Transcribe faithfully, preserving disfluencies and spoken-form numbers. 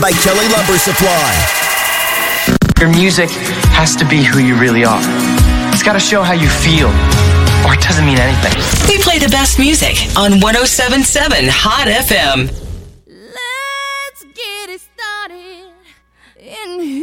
by Kelly Lumber Supply. Your music has to be who you really are. It's got to show how you feel, or it doesn't mean anything. We play the best music on one oh seven point seven Hot F M. Let's get it started in here.